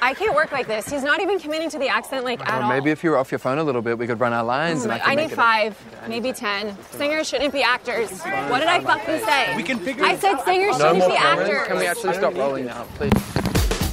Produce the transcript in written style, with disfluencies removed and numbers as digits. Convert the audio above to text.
I can't work like this. He's not even committing to the accent, like, at all. Maybe if you were off your phone a little bit, we could run our lines and I need 5, maybe 10. Singers shouldn't be actors. What did I fucking say? We can figure I said singers shouldn't be actors. Can we actually stop rolling now, please?